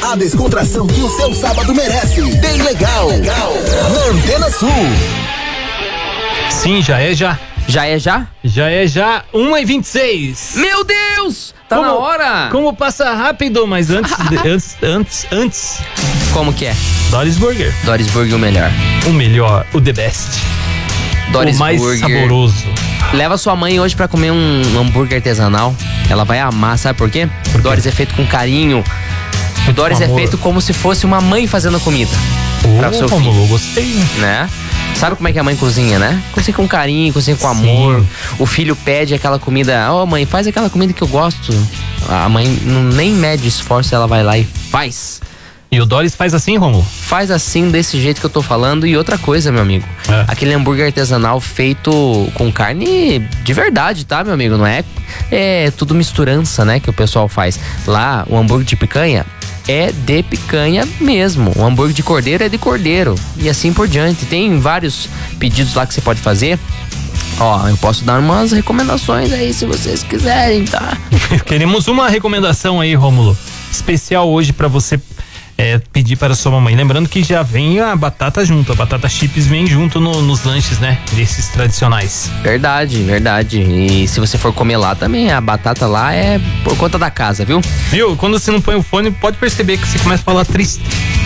A descontração que o seu sábado merece. Bem legal. Na Antena Sul. Sim, já é já. Já é já? Já é já 1h26. Meu Deus! Tá na hora! Como passa rápido, mas antes. Como que é? Doris Burger. Doris Burger o melhor. O melhor, o the best. Doris o mais Burger. Saboroso. Leva sua mãe hoje pra comer um hambúrguer artesanal. Ela vai amar, sabe por quê? O Doris é feito com carinho. O Doris é feito como se fosse uma mãe fazendo comida. Pra seu filho. Romulo, gostei, Né? Sabe como é que a mãe cozinha, né? Cozinha com carinho, cozinha com amor. O filho pede aquela comida. Ô, mãe, faz aquela comida que eu gosto. A mãe nem mede esforço, ela vai lá e faz. E o Doris faz assim, Romulo? Faz assim, desse jeito que eu tô falando. E outra coisa, meu amigo. Aquele hambúrguer artesanal feito com carne de verdade, tá, meu amigo? Não é tudo misturança, né, que o pessoal faz. Lá, o hambúrguer de picanha é de picanha mesmo. O hambúrguer de cordeiro é de cordeiro. E assim por diante. Tem vários pedidos lá que você pode fazer. Ó, eu posso dar umas recomendações aí se vocês quiserem, tá? Queremos uma recomendação aí, Rômulo. Especial hoje pra você pedir para sua mamãe. Lembrando que já vem a batata junto. A batata chips vem junto nos lanches, né? Desses tradicionais. Verdade. E se você for comer lá também, a batata lá é por conta da casa, viu? Viu? Quando você não põe o fone, pode perceber que você começa a falar triste.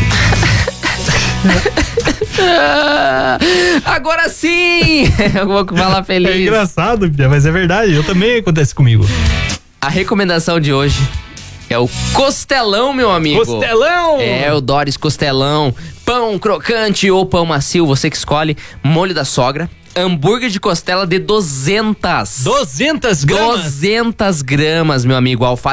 Agora sim! Eu vou falar feliz. É engraçado, mas é verdade. Eu também acontece comigo. A recomendação de hoje é o costelão, meu amigo. Costelão! É, o Doris Costelão. Pão crocante ou pão macio, você que escolhe. Molho da sogra. Hambúrguer de costela de 200 200 gramas? 200 gramas, meu amigo. Alface